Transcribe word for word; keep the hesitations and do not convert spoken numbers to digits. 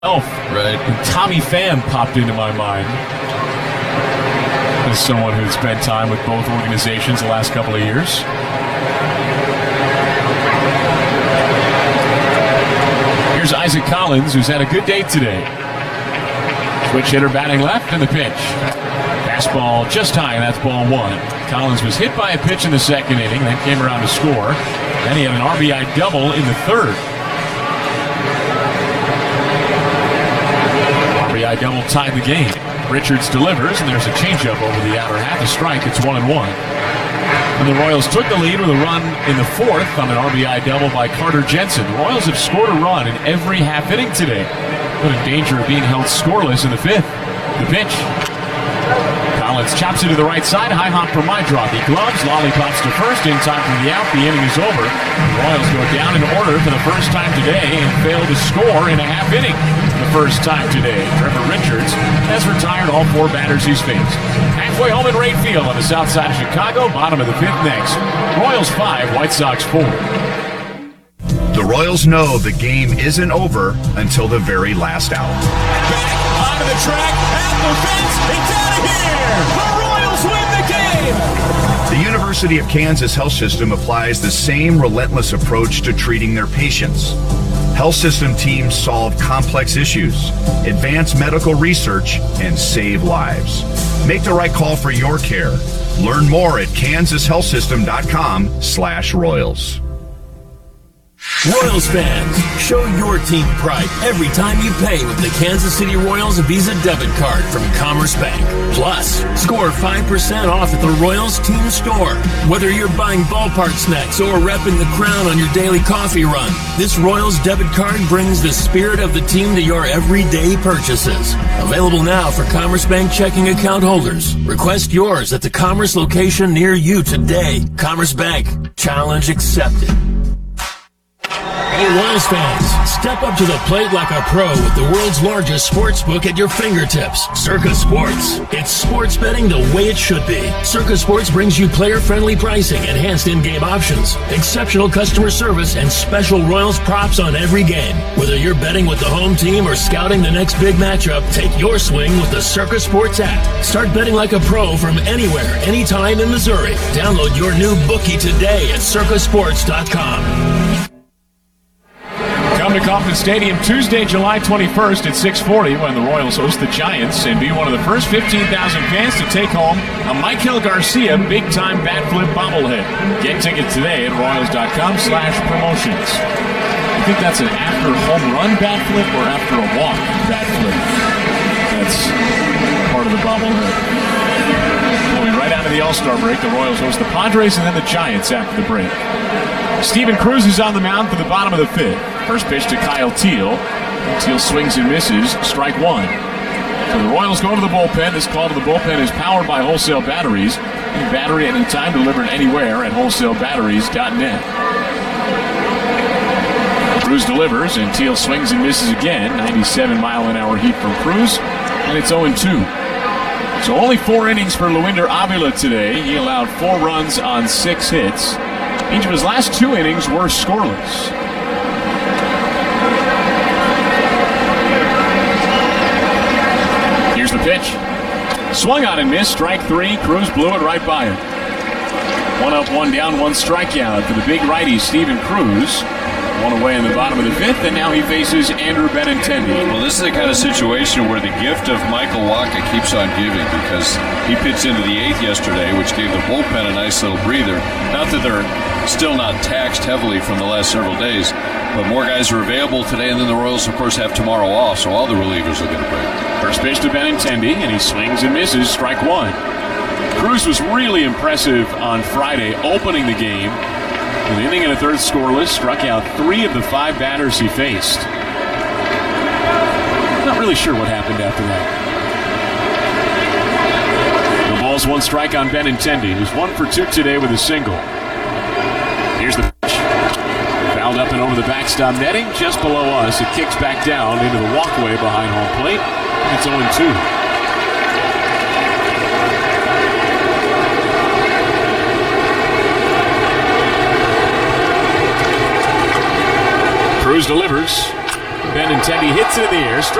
Right. And Tommy Pham popped into my mind as someone who'd spent time with both organizations the last couple of years. Here's Isaac Collins, who's had a good day today. Switch hitter batting left, and the pitch. Fastball just high, and that's ball one. Collins was hit by a pitch in the second inning, then came around to score. Then he had an R B I double in the third. R B I double tied the game. Richards delivers, and there's a changeup over the outer half. A strike, it's one and one. And the Royals took the lead with a run in the fourth on an R B I double by Carter Jensen. The Royals have scored a run in every half inning today, but in danger of being held scoreless in the fifth. The pitch. Collins chops it to the right side. High hop for Maedrock. He gloves, lollipops to first in time for the out. The inning is over. The Royals go down in order for the first time today and fail to score in a half inning. The first time today. Trevor Richards has retired all four batters he's faced. Halfway home in right field on the south side of Chicago. Bottom of the fifth next. Royals five, White Sox four. The Royals know the game isn't over until the very last out. Back onto the track, at the fence, it's out of here! The Royals win the game! The University of Kansas Health System applies the same relentless approach to treating their patients. Health system teams solve complex issues, advance medical research, and save lives. Make the right call for your care. Learn more at kansas health system dot com slash royals. Royals fans, show your team pride every time you pay with the Kansas City Royals Visa debit card from Commerce Bank. Plus, score five percent off at the Royals team store. Whether you're buying ballpark snacks or repping the crown on your daily coffee run, this Royals debit card brings the spirit of the team to your everyday purchases. Available now for Commerce Bank checking account holders. Request yours at the Commerce location near you today. Commerce Bank. Challenge accepted. Hey Royals fans, step up to the plate like a pro with the world's largest sports book at your fingertips. Circa Sports. It's sports betting the way it should be. Circa Sports brings you player-friendly pricing, enhanced in-game options, exceptional customer service, and special Royals props on every game. Whether you're betting with the home team or scouting the next big matchup, take your swing with the Circa Sports app. Start betting like a pro from anywhere, anytime in Missouri. Download your new bookie today at circa sports dot com. Come to Kauffman Stadium Tuesday, July twenty-first at six forty when the Royals host the Giants and be one of the first fifteen thousand fans to take home a Michael Garcia big-time bat flip bobblehead. Get tickets today at royals dot com slash promotions. I think that's an after home run bat flip or after a walk bat flip. That's part of the bobblehead. We'll be right out of the All-Star break. The Royals host the Padres and then the Giants after the break. Steven Cruz is on the mound for the bottom of the fifth. First pitch to Kyle Teel. Teel swings and misses. Strike one. So the Royals go to the bullpen. This call to the bullpen is powered by Wholesale Batteries. Any battery anytime, delivered anywhere at wholesale batteries dot net. Cruz delivers, and Teel swings and misses again. ninety-seven mile an hour heat from Cruz, and it's oh and two. So only four innings for Luinder Avila today. He allowed four runs on six hits. Each of his last two innings were scoreless. Here's the pitch. Swung on and missed. Strike three. Cruz blew it right by him. One up, one down, one strikeout for the big righty, Steven Cruz. One away in the bottom of the fifth, and now he faces Andrew Benintendi. Well, this is the kind of situation where the gift of Michael Wacha keeps on giving, because he pitched into the eighth yesterday, which gave the bullpen a nice little breather. Not that they're still not taxed heavily from the last several days, but more guys are available today, and then the Royals, of course, have tomorrow off, so all the relievers will get a break. First pitch to Benintendi, and he swings and misses. Strike one. Cruz was really impressive on Friday, opening the game. An inning and a third scoreless, struck out three of the five batters he faced. Not really sure what happened after that. The ball's one strike on Benintendi, who's one for two today with a single. Here's the pitch. Fouled up and over the backstop netting, just below us. It kicks back down into the walkway behind home plate. It's oh and two. Cruz delivers. Benintendi hits it in the air.